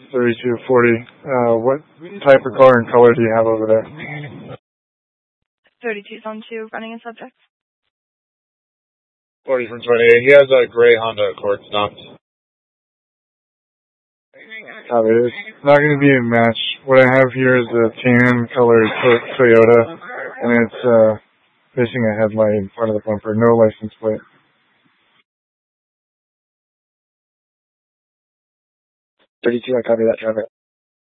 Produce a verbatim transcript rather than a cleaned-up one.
thirty-two forty. Uh, what type of car and color do you have over there? thirty-two zone two, running a subject. forty from twenty-eight. He has a gray Honda Accord stopped. Copy. It's not going to be a match. What I have here is a tan colored to- Toyota, and it's uh, missing a headlight in front of the bumper. No license plate. thirty-two, I copy that, traffic.